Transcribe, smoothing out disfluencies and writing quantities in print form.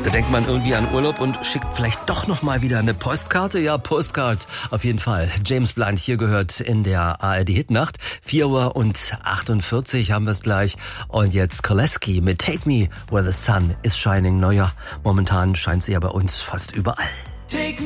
Da denkt man irgendwie an Urlaub und schickt vielleicht doch noch mal wieder eine Postkarte. Ja, Postcard auf jeden Fall. James Blunt hier gehört in der ARD-Hitnacht. 4:48 haben wir es gleich. Und jetzt Koleski mit Take Me Where the Sun is Shining. Naja, momentan scheint sie ja bei uns fast überall.